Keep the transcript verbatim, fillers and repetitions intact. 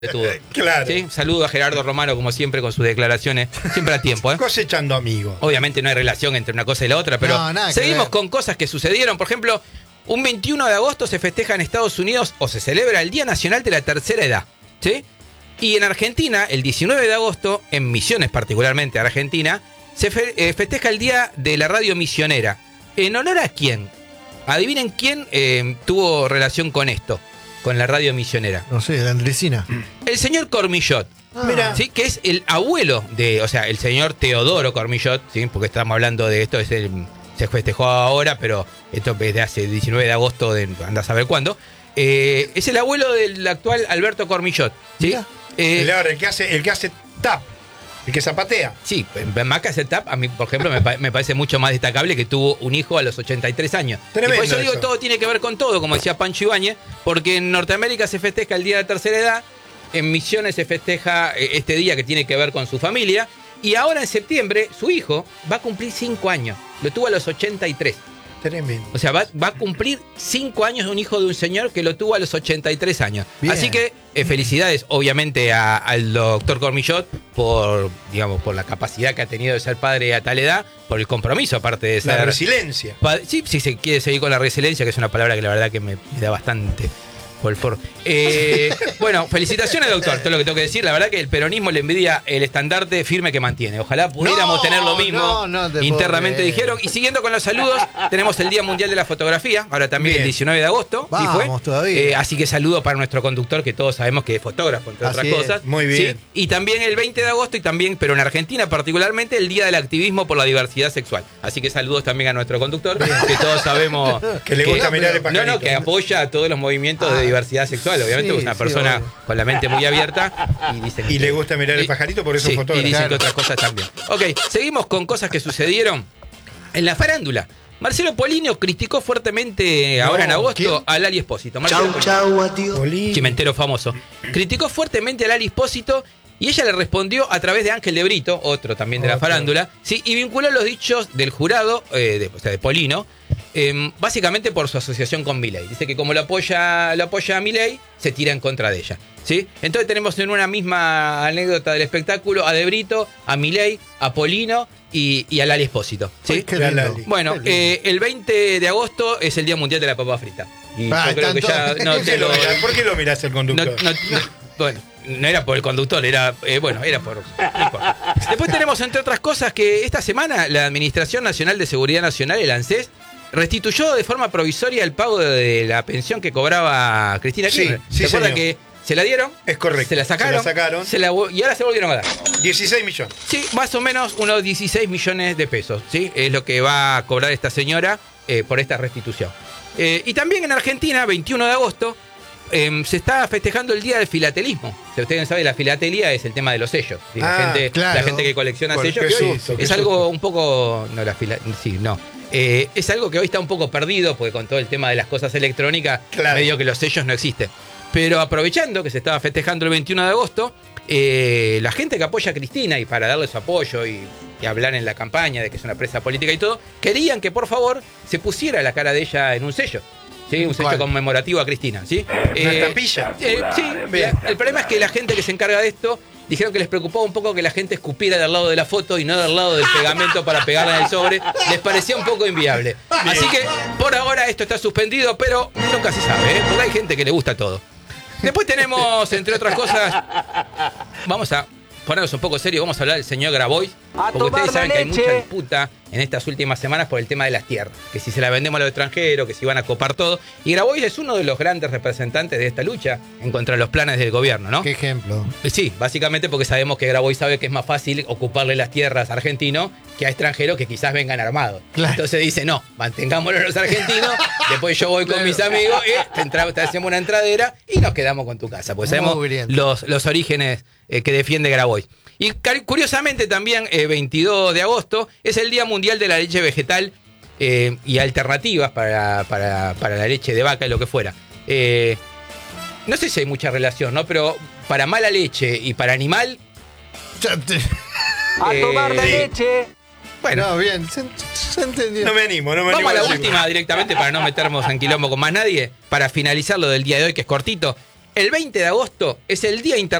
Claro. ¿Sí? Saludo a Gerardo Romano, como siempre, con sus declaraciones, siempre a tiempo, ¿eh? Cosechando amigos. Obviamente no hay relación entre una cosa y la otra, pero no, seguimos con cosas que sucedieron. Por ejemplo, un veintiuno de agosto se festeja en Estados Unidos o se celebra el Día Nacional de la Tercera Edad, ¿sí? Y en Argentina, el diecinueve de agosto, en Misiones particularmente, Argentina, se fe eh, festeja el Día de la Radio Misionera. ¿En honor a quién? Adivinen quién eh, tuvo relación con esto, con la radio misionera. No sé, la Andresina. El señor Cormillot. Ah. Mira. ¿Sí? Que es el abuelo de, o sea, el señor Teodoro Cormillot, ¿sí? Porque estamos hablando de esto, es el, se festejó ahora, pero esto es de hace diecinueve de agosto, de andás a saber cuándo. Eh, es el abuelo del actual Alberto Cormillot, ¿sí? Eh, el, el que hace, el que hace tap, el que zapatea. Sí, más que hacer tap, a mí, por ejemplo, me, pa me parece mucho más destacable que tuvo un hijo a los ochenta y tres años. Tremendo. Y por eso digo, eso. todo tiene que ver con todo, como decía Pancho Ibáñez, porque en Norteamérica se festeja el Día de la Tercera Edad, en Misiones se festeja este día que tiene que ver con su familia, y ahora en septiembre su hijo va a cumplir cinco años, lo tuvo a los ochenta y tres. Tremendo. O sea, va, va a cumplir cinco años un hijo de un señor que lo tuvo a los ochenta y tres años. Bien. Así que eh, felicidades, obviamente, a, al doctor Cormillot por, digamos, por la capacidad que ha tenido de ser padre a tal edad, por el compromiso, aparte de ser... La resiliencia. Sí, si se quiere seguir con la resiliencia, que es una palabra que la verdad que me, me da bastante... Por el foro. Eh, bueno, felicitaciones, doctor. Todo lo que tengo que decir. La verdad que el peronismo le envidia el estandarte firme que mantiene. Ojalá pudiéramos No, tener lo mismo. no, no te Internamente puedo dijeron. Y siguiendo con los saludos, tenemos el Día Mundial de la Fotografía. Ahora también Bien. el diecinueve de agosto. Vamos, ¿sí fue? todavía. Eh, así que saludo para nuestro conductor, que todos sabemos que es fotógrafo, entre Así otras es. cosas. Muy bien. ¿sí? Y también el veinte de agosto, y también, pero en Argentina particularmente, el Día del Activismo por la Diversidad Sexual. Así que saludos también a nuestro conductor, que todos sabemos Que le gusta mirar el no, pajarito. no, que apoya a todos los movimientos Ah, de diversidad sexual, obviamente, sí, porque es una sí, persona obvio. con la mente muy abierta y dicen Y que- le gusta mirar el y- pajarito, por eso sí, es fotógrafo. y dicen Claro. que otras cosas también. Ok, seguimos con cosas que sucedieron en la farándula. Marcelo Polino criticó fuertemente No, ahora en agosto ¿quién? a Lali Espósito. Marcelo Chau, Polino, chau, adiós. Polín. chimentero famoso. Criticó fuertemente a Lali Espósito y ella le respondió a través de Ángel de Brito, otro también de la Otro. farándula, sí, y vinculó los dichos del jurado, eh, de, o sea, de Polino, eh, básicamente por su asociación con Milei. Dice que como lo apoya, lo apoya a Milei, se tira en contra de ella. ¿Sí? Entonces tenemos en una misma anécdota del espectáculo a De Brito, a Milei, a Polino y, y a Lali Espósito. ¿sí? Ay, qué La lindo. Lali. Bueno, Qué lindo. eh, el veinte de agosto es el Día Mundial de la Papa Frita. Y Ah, yo creo que ya tanto- no ¿Por te qué lo lo... mirás? ¿Por qué lo mirás el No, conductor? no, no, bueno, no era por el conductor, era, eh, bueno, era por... no importa. Después tenemos, entre otras cosas, que esta semana la Administración Nacional de Seguridad Nacional, el ANSES, restituyó de forma provisoria el pago de la pensión que cobraba Cristina Sí, Kirchner. sí, ¿Se acuerdan señor. que se la dieron? Es correcto. Se la sacaron. Se la sacaron. se la vo- y ahora se volvieron a dar. dieciséis millones. Sí, más o menos unos dieciséis millones de pesos, ¿sí? Es lo que va a cobrar esta señora eh, por esta restitución. Eh, y también en Argentina, veintiuno de agosto, eh, se está festejando el Día del Filatelismo. Si ustedes saben, la filatelia es el tema de los sellos. ¿sí? La, Ah, gente, claro. la gente que colecciona Bueno, sellos, qué que hoy susto, qué es susto. algo un poco... No, la fila... Sí, no. Eh, es algo que hoy está un poco perdido, porque con todo el tema de las cosas electrónicas, Claro. medio que los sellos no existen. Pero aprovechando que se estaba festejando el veintiuno de agosto, eh, la gente que apoya a Cristina y para darle su apoyo y, y hablar en la campaña de que es una presa política y todo, querían que por favor se pusiera la cara de ella en un sello. ¿Sí? Un sello ¿Cuál? conmemorativo a Cristina. ¿sí? Una estampilla. eh, sí, Bien. el problema es que la gente que se encarga de esto dijeron que les preocupaba un poco que la gente escupiera del lado de la foto y no del lado del pegamento para pegarla en el sobre. Les parecía un poco inviable. Así que por ahora esto está suspendido, pero nunca se sabe, ¿eh? Porque hay gente que le gusta todo. Después tenemos, entre otras cosas, vamos a ponernos un poco serios, vamos a hablar del señor Grabois, A porque ustedes tomar saben la que hay leche. mucha disputa en estas últimas semanas por el tema de las tierras, que si se la vendemos a los extranjeros, que si van a copar todo, y Grabois es uno de los grandes representantes de esta lucha en contra de los planes del gobierno, ¿no? Qué ejemplo. Sí, básicamente porque sabemos que Grabois sabe que es más fácil ocuparle las tierras a argentinos que a extranjeros que quizás vengan armados. Claro. Entonces dice, no, mantengámoslo los argentinos, después yo voy con mis amigos, eh, te, entra- te hacemos una entradera y nos quedamos con tu casa. Pues Muy sabemos bien. los, los orígenes eh, que defiende Grabois. Y cari- curiosamente también, eh, veintidós de agosto, es el Día Mundial de la Leche Vegetal eh, y alternativas para, para, para la leche de vaca y lo que fuera. Eh, no sé si hay mucha relación, ¿no? Pero para mala leche y para animal, Ya te- A Eh, tomar la sí. leche. bueno. No, bien, se, se entendió. No me animo, no me animo. Vamos a la decirlo. última directamente para no meternos en quilombo con más nadie. Para finalizar lo del día de hoy, que es cortito. El veinte de agosto es el Día Internacional